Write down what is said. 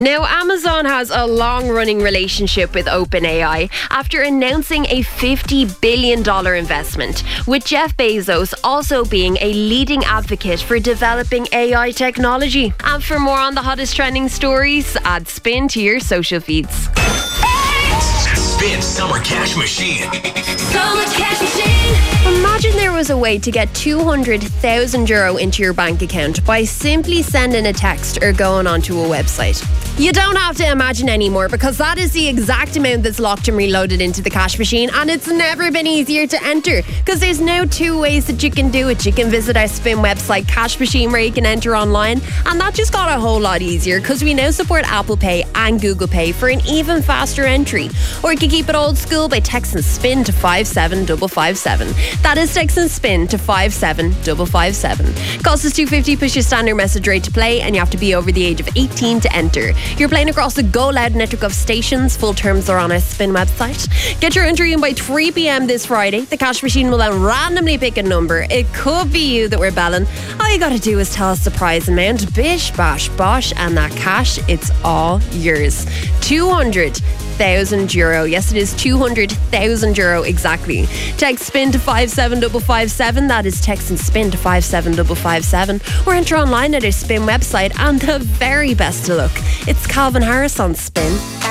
Now, Amazon has a long-running relationship with OpenAI after announcing a $50 billion investment, with Jeff Bezos also being a leading advocate for developing AI technology. And for more on the hottest trending stories, add Spin to your social feeds. Spin Summer Cash Machine. Summer Cash Machine. Imagine there was a way to get €200,000 into your bank account by simply sending a text or going onto a website. You don't have to imagine anymore, because that is the exact amount that's locked and reloaded into the cash machine, and it's never been easier to enter, because there's now two ways that you can do it. You can visit our Spin website Cash Machine, where you can enter online, and that just got a whole lot easier because we now support Apple Pay and Google Pay for an even faster entry. Or you can keep it old school by texting SPIN to 57557. That is texting SPIN to 57557. Costs us $2.50, push your standard message rate to play, and you have to be over the age of 18 to enter. You're playing across the Go Loud network of stations. Full terms are on our Spin website. Get your entry in by 3 p.m. this Friday. The cash machine will then randomly pick a number. It could be you that we're belling. All you gotta do is tell us the prize amount. Bish, bash, bosh, and that cash, it's all yours. €200,000. Yes, it is €200,000 exactly. Text SPIN to 57557. That is texting SPIN to 57557. Or enter online at our Spin website. And the very best to look, it's Calvin Harris on Spin.